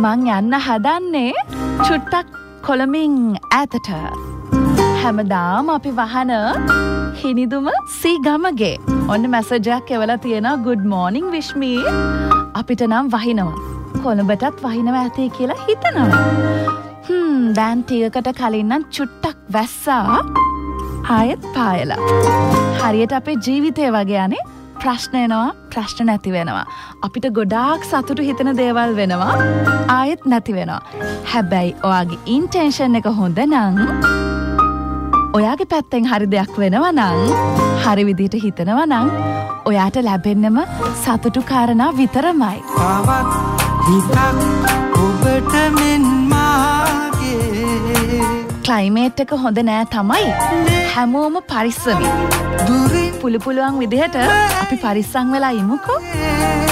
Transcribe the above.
මං යන්න හදන්නේ චුට්ටක් කොළඹින් ඈතට. හැමදාම අපි වහන හිනිදුම සීගමගේ ඔන්න මැසේජ් එකක් එවලා තියෙනවා good morning wish me. අපිට නම් වහිනවා. කොළඹටත් වහිනවා ඇතේ කියලා හිතනවා. දැන් ටිකකට කලින් නම් චුට්ටක් වැස්සා ආයෙත් පායලා. හරියට අපේ ජීවිතය වගේ අනේ ප්‍රශ්න එනවා ප්‍රශ්න නැති වෙනවා. අපිට ගොඩාක් සතුටු හිතෙන දේවල් වෙනවා ආයෙත් නැති වෙනවා. හැබැයි ඔයාගේ ඉන්ටෙන්ෂන් එක හොඳ නම් ඔයාගේ පැත්තෙන් හරි දෙයක් වෙනවා නම් හරි විදිහට හිතනවා නම් ඔයාට ලැබෙන්නම සතුටු කාරණා විතරමයි. ඔබට මෙන් මාගේ ක්ලයිමේට් එක හොඳ නෑ තමයි. හැමෝම පරිස්සමින්. පුළුවන් විදිහට අපි පරිස්සම් වෙලා ඉමුකෝ.